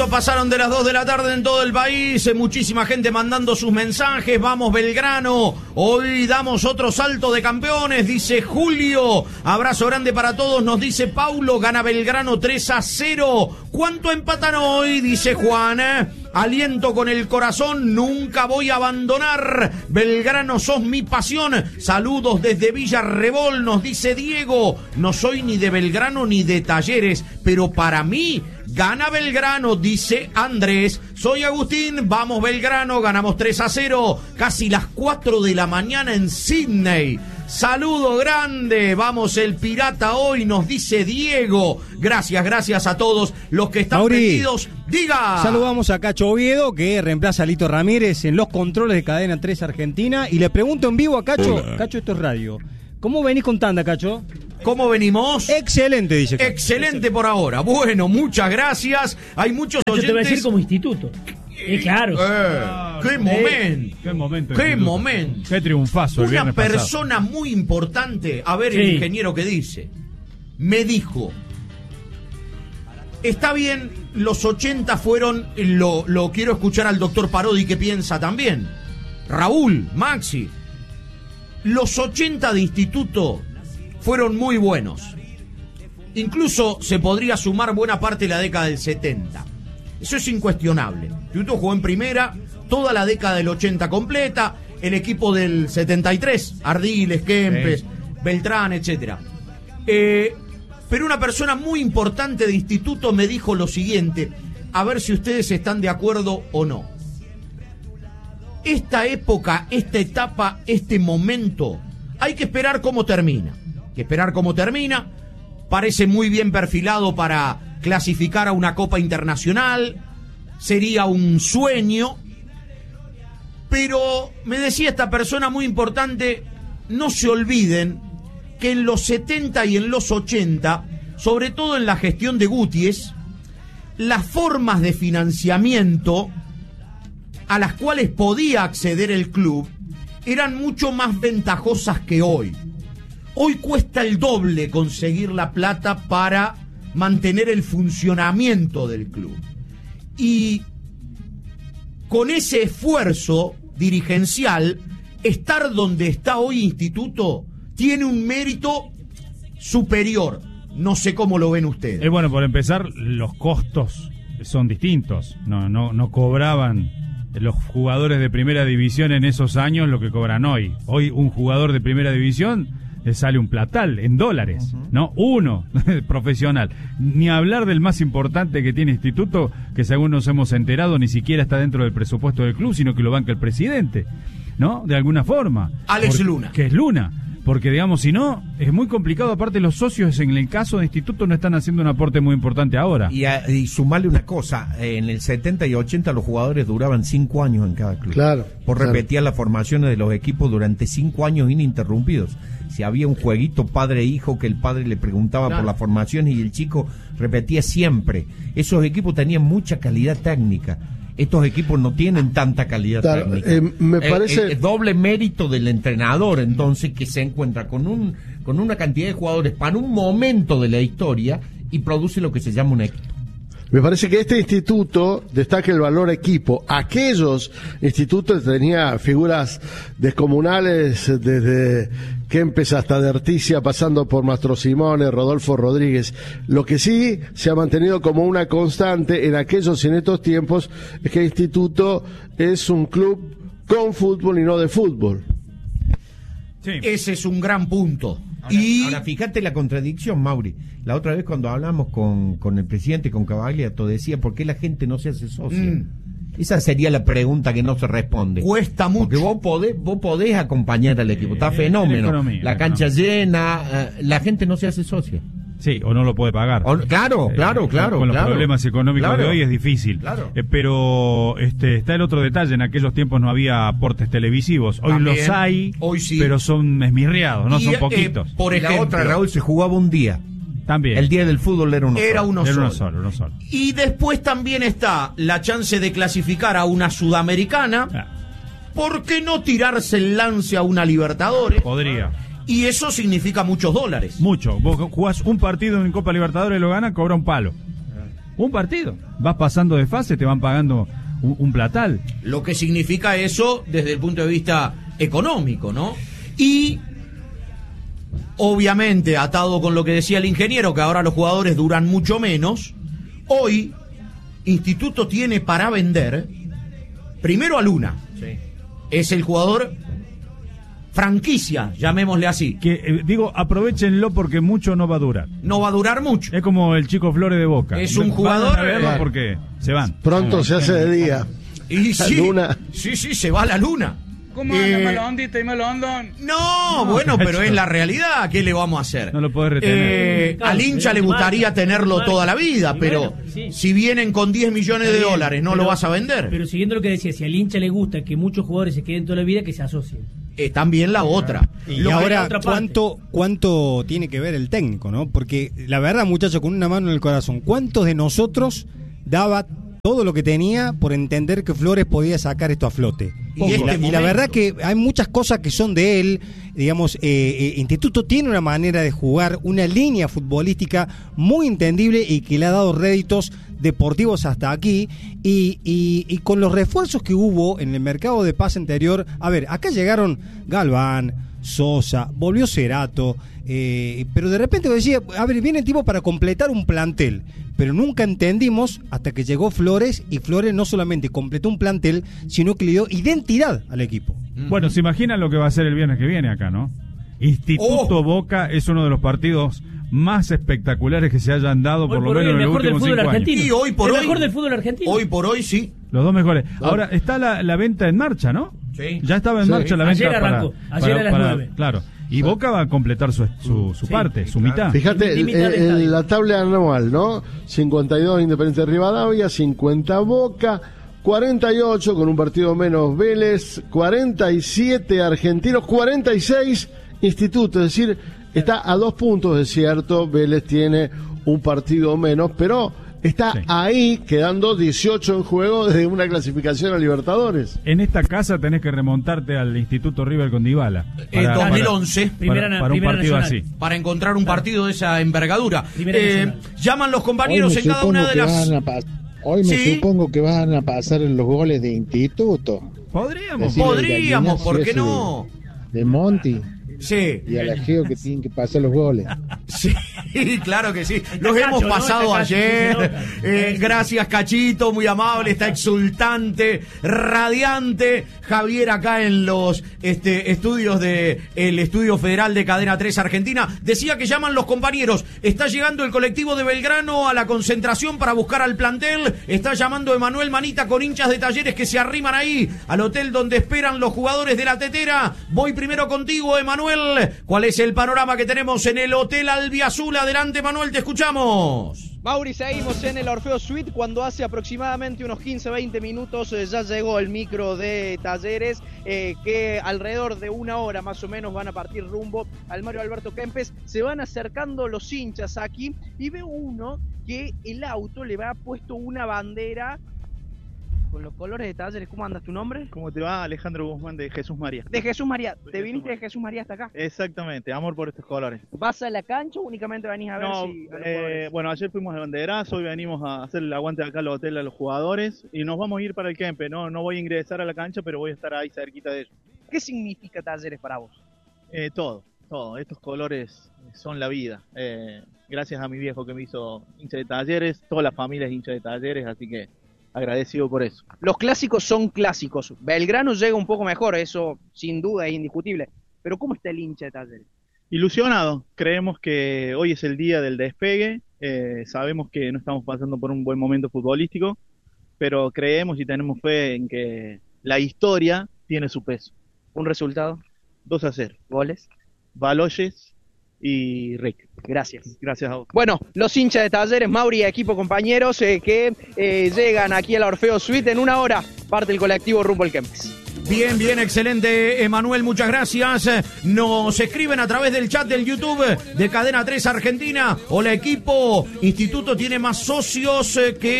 minutos pasaron de las 2 de la tarde en todo el país. Muchísima gente mandando sus mensajes. Vamos Belgrano, hoy damos otro salto de campeones, dice Julio. Abrazo grande para todos, nos dice Paulo. Gana Belgrano 3-0. ¿Cuánto empatan hoy? Dice Juan. Aliento con el corazón, nunca voy a abandonar. Belgrano, sos mi pasión. Saludos desde Villa Rebol, nos dice Diego. No soy ni de Belgrano ni de Talleres, pero para mí gana Belgrano, dice Andrés. Soy Agustín, vamos Belgrano, ganamos 3-0. Casi las 4 de la mañana en Sydney. Saludo grande, vamos el Pirata hoy, nos dice Diego. Gracias a todos los que están metidos. Diga. Saludamos a Cacho Oviedo, que reemplaza a Lito Ramírez en los controles de Cadena 3 Argentina. Y le pregunto en vivo a Cacho, Cacho, esto es radio. ¿Cómo venís con tanda, Cacho? ¿Cómo venimos? Excelente, dice Cacho. Excelente por ahora. Bueno, muchas gracias. Hay muchos oyentes. Yo te voy a decir como instituto. Claro. ¡Qué momento! ¡Qué momento! ¡Qué triunfazo! Una persona muy importante, a ver el ingeniero que dice, me dijo, está bien, los 80 fueron, lo quiero escuchar al doctor Parodi que piensa también, Raúl, Maxi, los 80 de instituto fueron muy buenos, incluso se podría sumar buena parte de la década del 70. Eso es incuestionable. Instituto jugó en primera toda la década del 80 completa, el equipo del 73, Ardiles, Kempes, Beltrán, etcétera. Pero una persona muy importante de instituto me dijo lo siguiente, a ver si ustedes están de acuerdo o no. Esta época, esta etapa, este momento, hay que esperar cómo termina. Parece muy bien perfilado para clasificar a una Copa Internacional, sería un sueño, pero me decía esta persona muy importante, no se olviden que en los 70 y en los 80, sobre todo en la gestión de Gutiérrez, las formas de financiamiento a las cuales podía acceder el club eran mucho más ventajosas que hoy. Hoy cuesta el doble conseguir la plata para mantener el funcionamiento del club. Y con ese esfuerzo dirigencial, estar donde está hoy Instituto tiene un mérito superior. No sé cómo lo ven ustedes. Bueno, por empezar, los costos son distintos. No cobraban los jugadores de primera división en esos años lo que cobran hoy. Hoy un jugador de primera división le sale un platal en dólares, ¿no? Uno profesional. Ni hablar del más importante que tiene Instituto, que según nos hemos enterado ni siquiera está dentro del presupuesto del club, sino que lo banca el presidente, ¿no? De alguna forma. Alex Luna. Que es Luna. Porque, digamos, si no, es muy complicado. Aparte, los socios en el caso de Instituto no están haciendo un aporte muy importante ahora. Y sumarle una cosa, en el 70 y 80 los jugadores duraban 5 años en cada club. Claro. Repetían las formaciones de los equipos durante 5 años ininterrumpidos. Si había un jueguito padre-hijo que el padre le preguntaba por las formaciones y el chico repetía siempre. Esos equipos tenían mucha calidad técnica. Estos equipos no tienen tanta calidad técnica. Me parece doble mérito del entrenador, entonces, que se encuentra con una cantidad de jugadores para un momento de la historia y produce lo que se llama un éxito. Me parece que este instituto destaca el valor equipo. Aquellos institutos tenía figuras descomunales desde Kempes hasta Derticia, pasando por Mastro Simone, Rodolfo Rodríguez. Lo que sí se ha mantenido como una constante en aquellos y en estos tiempos es que el instituto es un club con fútbol y no de fútbol. Sí. Ese es un gran punto. Ahora fíjate la contradicción, Mauri. La otra vez cuando hablamos con el presidente, con Cavagliato, decía, ¿por qué la gente no se hace socia? Esa sería la pregunta que no se responde. Cuesta mucho. Porque vos podés acompañar al equipo, está fenómeno. La cancha llena, la gente no se hace socia. Sí, o no lo puede pagar. Claro. Con los problemas económicos de hoy es difícil. Claro. Pero está el otro detalle, en aquellos tiempos no había aportes televisivos. Hoy también, los hay, hoy sí. Pero son esmirriados, no son poquitos. Por ejemplo, la otra, Raúl, se jugaba un día. También. El día del fútbol era uno solo. Y después también está la chance de clasificar a una Sudamericana. ¿Por qué no tirarse el lance a una Libertadores? Podría. Y eso significa muchos dólares. Mucho. Vos jugás un partido en Copa Libertadores y lo ganas, cobra un palo. Un partido. Vas pasando de fase, te van pagando un platal. Lo que significa eso desde el punto de vista económico, ¿no? Y obviamente, atado con lo que decía el ingeniero, que ahora los jugadores duran mucho menos, hoy Instituto tiene para vender primero a Luna. Sí. Es el jugador franquicia, llamémosle así. Que digo, aprovechenlo porque mucho no va a durar. No va a durar mucho. Es como el Chico Flores de Boca. Es un jugador... Van a verlo porque se van. Pronto se hace de día. Y sí, Luna. sí, se va la Luna. ¿Cómo anda Malondita y Malondón? No, bueno, pero es la realidad. ¿Qué le vamos a hacer? No lo podés retener. Al hincha le gustaría tenerlo toda la vida, pero si vienen con 10 millones de dólares, no lo vas a vender. Pero siguiendo lo que decía, si al hincha le gusta que muchos jugadores se queden toda la vida, que se asocien. También la otra. Y ahora, ¿cuánto tiene que ver el técnico, no? Porque la verdad, muchachos, con una mano en el corazón, ¿cuántos de nosotros daba todo lo que tenía por entender que Flores podía sacar esto a flote? Y la verdad que hay muchas cosas que son de él, digamos, Instituto tiene una manera de jugar, una línea futbolística muy entendible y que le ha dado réditos deportivos hasta aquí, y con los refuerzos que hubo en el mercado de pase anterior, a ver, acá llegaron Galván, Sosa, volvió Cerato, pero de repente decía, a ver, viene el tipo para completar un plantel, pero nunca entendimos hasta que llegó Flores, y Flores no solamente completó un plantel, sino que le dio identidad al equipo. Bueno, se imaginan lo que va a ser el viernes que viene acá, ¿no? Instituto Boca es uno de los partidos más espectaculares que se hayan dado, por lo menos en los últimos 5 años. Y hoy por hoy, mejor del fútbol argentino. Hoy por hoy sí. Los dos mejores. Ahora está la venta en marcha, ¿no? Sí. Ya estaba en marcha la venta. Ayer arrancó. Ayer a las 9. Claro. Y Boca va a completar su parte, su mitad. Fíjate, la tabla anual, ¿no? 52 Independiente Rivadavia, 50 Boca, 48 con un partido menos Vélez, 47 Argentinos, 46 Instituto, es decir, está a 2 puntos, es cierto, Vélez tiene un partido menos, pero está ahí quedando 18 en juego desde una clasificación a Libertadores. En esta casa tenés que remontarte al Instituto River con Dybala. En 2011. Para un partido así. Para encontrar un partido de esa envergadura. Llaman los compañeros en cada una de las... Hoy me supongo que van a pasar los goles de Instituto. Podríamos, ¿por qué no? De Monti. Sí. Y a la Geo que tienen que pasar los goles. Sí, claro que sí. Los hemos pasado ayer. Gracias, Cachito, muy amable, está exultante, radiante. Javier acá en los estudios de el Estudio Federal de Cadena 3 Argentina. Decía que llaman los compañeros. Está llegando el colectivo de Belgrano a la concentración para buscar al plantel. Está llamando Emanuel Manita con hinchas de Talleres que se arriman ahí al hotel donde esperan los jugadores de la tetera. Voy primero contigo, Emanuel. ¿Cuál es el panorama que tenemos en el Hotel Albiazul? Adelante, Manuel, te escuchamos. Mauri, seguimos en el Orfeo Suite cuando hace aproximadamente unos 15-20 minutos ya llegó el micro de Talleres, que alrededor de 1 hora más o menos van a partir rumbo al Mario Alberto Kempes. Se van acercando los hinchas aquí y veo uno que el auto le va puesto una bandera con los colores de Talleres. ¿Cómo andas? ¿Tu nombre? ¿Cómo te va? Alejandro Guzmán, de Jesús María. De Jesús María. ¿Te viniste de Jesús María hasta acá? Exactamente, amor por estos colores. ¿Vas a la cancha o únicamente venís a ver si... bueno, ayer fuimos al banderazo, hoy venimos a hacer el aguante acá al hotel a los jugadores y nos vamos a ir para el Kempe. No voy a ingresar a la cancha, pero voy a estar ahí cerquita de ellos. ¿Qué significa Talleres para vos? Todo. Estos colores son la vida. Gracias a mi viejo que me hizo hincha de Talleres, toda la familia es hincha de Talleres, así que agradecido por eso. Los clásicos son clásicos. Belgrano llega un poco mejor, eso sin duda es indiscutible. Pero ¿cómo está el hincha de Talleres? Ilusionado. Creemos que hoy es el día del despegue. Sabemos que no estamos pasando por un buen momento futbolístico, pero creemos y tenemos fe en que la historia tiene su peso. ¿Un resultado? 2-0. ¿Goles? Baloyes y Rick. Gracias. Gracias a vos. Bueno, los hinchas de Talleres, Mauri y equipo compañeros que llegan aquí al Orfeo Suite en 1 hora. Parte el colectivo rumbo al Kempes. Bien, excelente, Emanuel, muchas gracias. Nos escriben a través del chat del YouTube de Cadena 3 Argentina. Hola, equipo. Instituto tiene más socios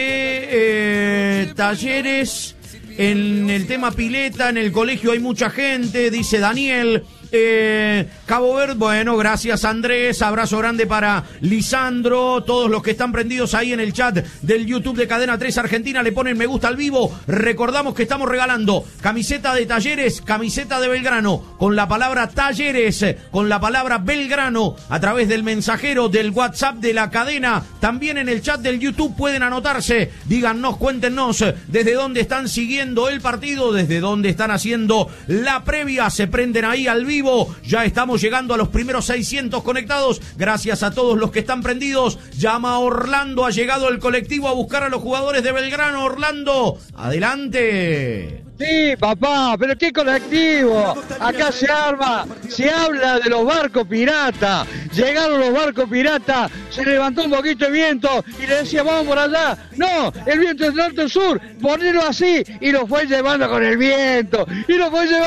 que Talleres. En el tema pileta, en el colegio hay mucha gente, dice Daniel. Cabo Verde, bueno, gracias Andrés, abrazo grande para Lisandro, todos los que están prendidos ahí en el chat del YouTube de Cadena 3 Argentina, le ponen me gusta al vivo. Recordamos que estamos regalando camiseta de Talleres, camiseta de Belgrano, con la palabra Talleres, con la palabra Belgrano, a través del mensajero del WhatsApp de la cadena. También en el chat del YouTube pueden anotarse, díganos, cuéntenos desde dónde están siguiendo el partido, desde dónde están haciendo la previa, se prenden ahí al vivo. Ya estamos llegando a los primeros 600 conectados, gracias a todos los que están prendidos. Llama a Orlando, ha llegado el colectivo a buscar a los jugadores de Belgrano. Orlando, adelante. Sí, papá, pero qué colectivo. Acá se arma, se habla de los barcos piratas. Llegaron los barcos piratas, se levantó un poquito el viento y le decía, vamos por allá. No, el viento es norte-sur, ponelo así. Y lo fue llevando con el viento, y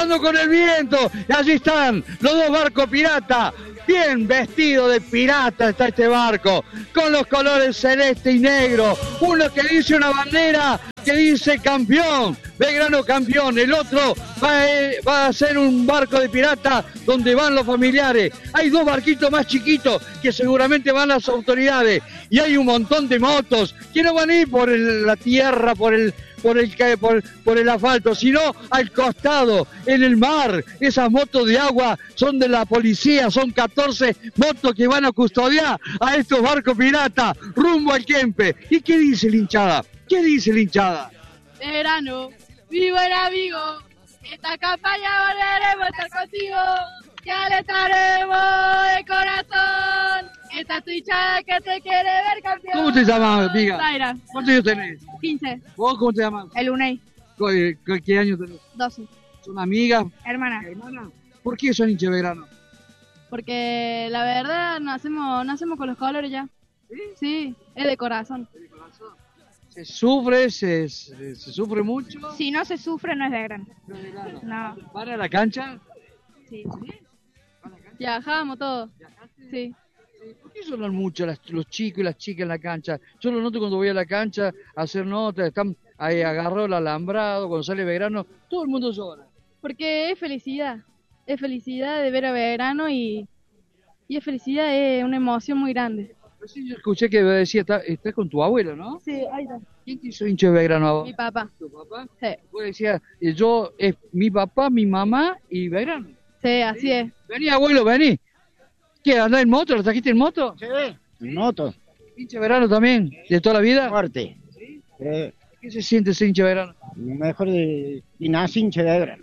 allí están los dos barcos piratas. Bien vestido de pirata está este barco, con los colores celeste y negro. Uno que dice una bandera que dice campeón, Belgrano campeón. El otro va a ser un barco de pirata donde van los familiares. Hay dos barquitos más chiquitos que seguramente van las autoridades. Y hay un montón de motos que no van a ir por la tierra, por el asfalto, sino al costado, en el mar. Esas motos de agua son de la policía, son 14 motos que van a custodiar a estos barcos piratas rumbo al Kempe. ¿Y qué dice la hinchada? Belgrano, vivo el amigo, esta campaña volveremos a estar contigo, ya le estaremos de corazón, esta es tu hinchada que te quiere ver campeón. ¿Cómo te llamas, amiga? Zaira. ¿Cuántos años tenés? 15. ¿Vos cómo te llamas? El UNEI. ¿Qué año tenés? 12. ¿Son amigas? Hermana. ¿Por qué son hinchas de Belgrano? Porque la verdad nacemos con los colores ya. Sí, es de corazón. ¿Se sufre? ¿Se sufre mucho? Si no se sufre, no es Belgrano. No. ¿Para la cancha? Sí. Viajamos todos. Sí. ¿Por qué lloran mucho los chicos y las chicas en la cancha? Yo lo noto cuando voy a la cancha a hacer notas, están ahí agarrados el alambrado, cuando sale Belgrano, todo el mundo llora. Porque es felicidad de ver a Belgrano y es felicidad, es una emoción muy grande. Sí, yo escuché que decía, estás con tu abuelo, ¿no? Sí, ahí está. ¿Quién te hizo hincha de Belgrano a vos? Mi papá. ¿Tu papá? Sí. Vos decías, es mi papá, mi mamá y Belgrano. Sí, así es. Vení, abuelo, vení. ¿Qué, andás en moto? ¿Lo trajiste en moto? Sí, en moto. ¿Hincha de Belgrano también? ¿De toda la vida? Fuerte. ¿Sí? ¿Qué se siente ser hincha de Belgrano? Mejor y nací hincha de Belgrano.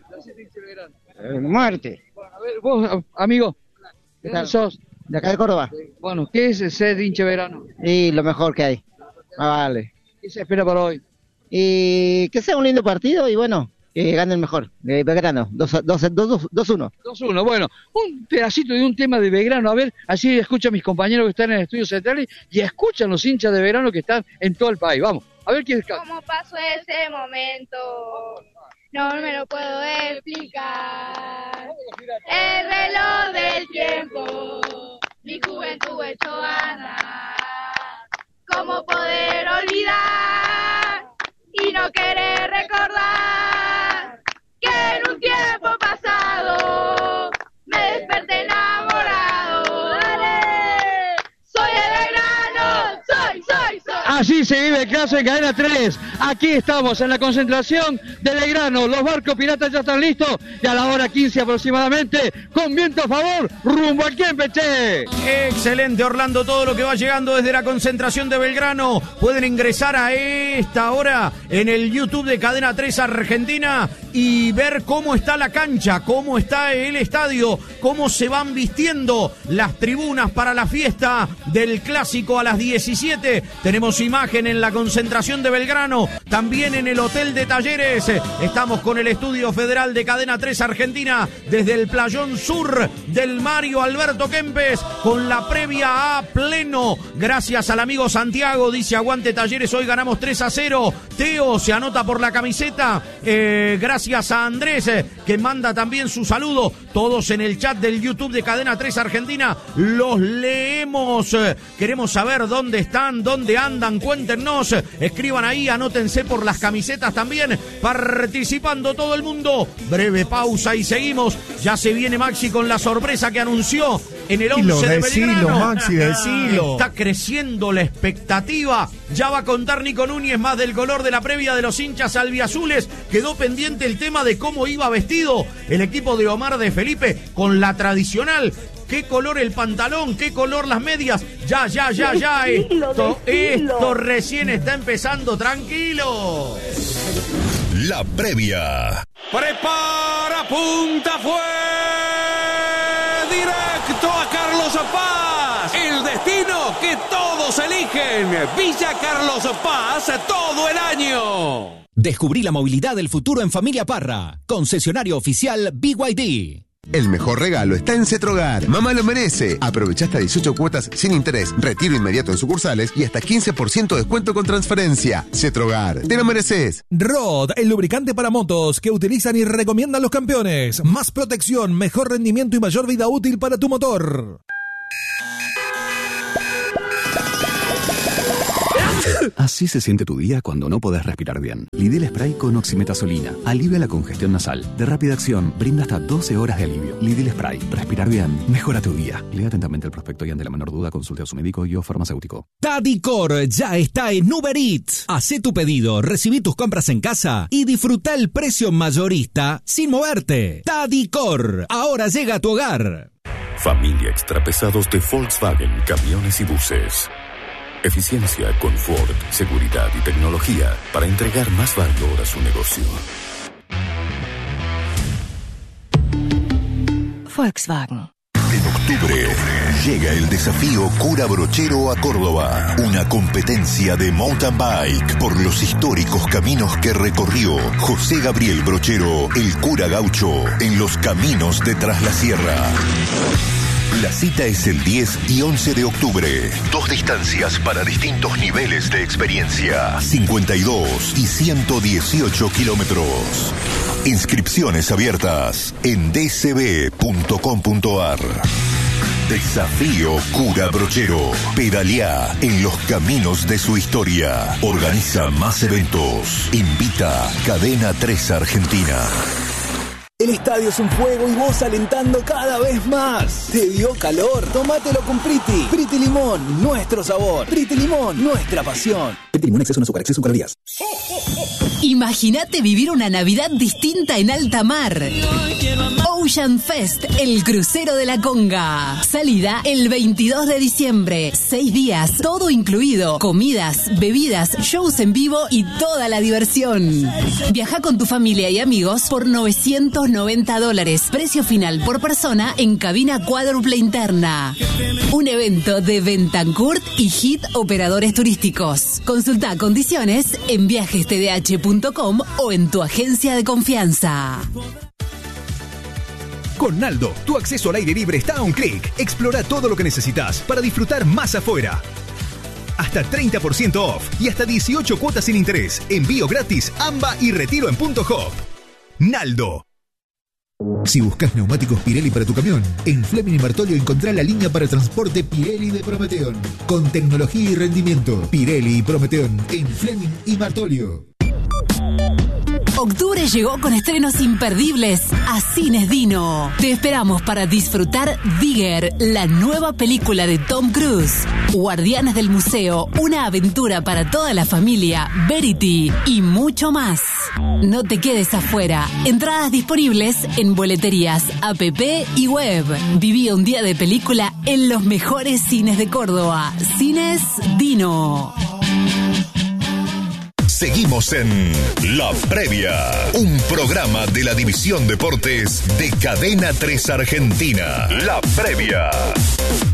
Muerte. Bueno, a ver, vos, amigo, ¿de dónde sos? De acá de Córdoba. Bueno, ¿qué es ser hincha de Belgrano? Y lo mejor que hay. Vale. ¿Qué se espera para hoy? Y que sea un lindo partido y bueno, que gane el mejor. De Belgrano, 2-1. 2-1, bueno, un pedacito de un tema de Belgrano, a ver, así escuchan mis compañeros que están en el estudio central y escuchan los hinchas de Belgrano que están en todo el país. Vamos, a ver quién canta. ¿Cómo pasó ese momento? No me lo puedo explicar. El reloj del tiempo, mi juventud hecho andar. ¿Cómo poder olvidar y no querer recordar que en un tiempo pasado me desperté enamorado? ¡Dale! Soy de Belgrano, soy. Así se vive el caso en Cadena 3. Aquí estamos en la concentración de Belgrano. Los barcos piratas ya están listos y a la hora 15 aproximadamente, con viento a favor, rumbo al Kempe, che. Excelente, Orlando, todo lo que va llegando desde la concentración de Belgrano. Pueden ingresar a esta hora en el YouTube de Cadena 3 Argentina y ver cómo está la cancha, cómo está el estadio, cómo se van vistiendo las tribunas para la fiesta del Clásico a las 17. Tenemos imagen en la concentración de Belgrano, también en el Hotel de Talleres. Estamos con el Estudio Federal de Cadena 3 Argentina desde el Playón Sur del Mario Alberto Kempes con la previa a pleno. Gracias al amigo Santiago, dice aguante Talleres, hoy ganamos 3-0. Teo se anota por la camiseta. Gracias a Andrés que manda también su saludo. Todos en el chat del YouTube de Cadena 3 Argentina los leemos. Queremos saber dónde están, dónde andan, piensan, cuéntenos, escriban ahí, anótense por las camisetas también, participando todo el mundo. Breve pausa y seguimos. Ya se viene Maxi con la sorpresa que anunció en el 11 de Belgrano. Maxi, decilo. Está creciendo la expectativa. Ya va a contar Nico Núñez más del color de la previa de los hinchas albiazules. Quedó pendiente el tema de cómo iba vestido el equipo de Omar de Felipe con la tradicional. ¿Qué color el pantalón? ¿Qué color las medias? Ya. Esto recién está empezando. Tranquilo. La previa. Prepara, punta, fue directo a Carlos Paz. El destino que todos eligen. Villa Carlos Paz todo el año. Descubrí la movilidad del futuro en Familia Parra. Concesionario oficial BYD. El mejor regalo está en Cetrogar. Mamá lo merece. Aprovecha hasta 18 cuotas sin interés, retiro inmediato en sucursales y hasta 15% de descuento con transferencia. Cetrogar, te lo mereces. Rod, el lubricante para motos que utilizan y recomiendan los campeones. Más protección, mejor rendimiento y mayor vida útil para tu motor. Así se siente tu día cuando no podés respirar bien. Lidl Spray con oximetazolina. Alivia la congestión nasal. De rápida acción, brinda hasta 12 horas de alivio. Lidl Spray. Respirar bien. Mejora tu día. Lea atentamente el prospecto y ante la menor duda consulte a su médico y o farmacéutico. Tadicor ya está en Uber Eats. Hacé tu pedido, recibí tus compras en casa y disfruta el precio mayorista sin moverte. Tadicor. Ahora llega a tu hogar. Familia Extrapesados de Volkswagen Camiones y Buses. Eficiencia, confort, seguridad y tecnología para entregar más valor a su negocio. Volkswagen. En octubre llega el desafío Cura Brochero a Córdoba. Una competencia de mountain bike por los históricos caminos que recorrió José Gabriel Brochero, el cura gaucho, en los caminos de Tras la Sierra. La cita es el 10 y 11 de octubre. 2 distancias para distintos niveles de experiencia. 52 y 118 kilómetros. Inscripciones abiertas en dcb.com.ar. Desafío Cura Brochero. Pedaleá en los caminos de su historia. Organiza más eventos. Invita Cadena 3 Argentina. El estadio es un juego y vos alentando cada vez más. ¿Te dio calor? Tómatelo con Priti. Priti Limón, nuestro sabor. Priti Limón, nuestra pasión. Priti Limón, exceso en azúcar, exceso en calorías. Imagínate vivir una Navidad distinta en alta mar. Ocean Fest, el crucero de la Conga. Salida el 22 de diciembre. 6 días, todo incluido. Comidas, bebidas, shows en vivo y toda la diversión. Viaja con tu familia y amigos por $990. Precio final por persona en cabina cuádruple interna. Un evento de Bentancurt y Hit Operadores Turísticos. Consulta condiciones en viajestdh.com o en tu agencia de confianza. Con Naldo, tu acceso al aire libre está a un clic. Explora todo lo que necesitas para disfrutar más afuera. Hasta 30% off y hasta 18 cuotas sin interés. Envío gratis, AMBA y retiro en Punto Hop. Naldo. Si buscas neumáticos Pirelli para tu camión, en Fleming y Martolio encontrá la línea para transporte Pirelli de Prometeon. Con tecnología y rendimiento, Pirelli y Prometeon en Fleming y Martolio. Octubre llegó con estrenos imperdibles a Cines Dino. Te esperamos para disfrutar Digger, la nueva película de Tom Cruise. Guardianes del Museo, una aventura para toda la familia, Verity y mucho más. No te quedes afuera. Entradas disponibles en boleterías, app y web. Viví un día de película en los mejores cines de Córdoba. Cines Dino. Seguimos en La Previa, un programa de la División Deportes de Cadena 3 Argentina. La Previa.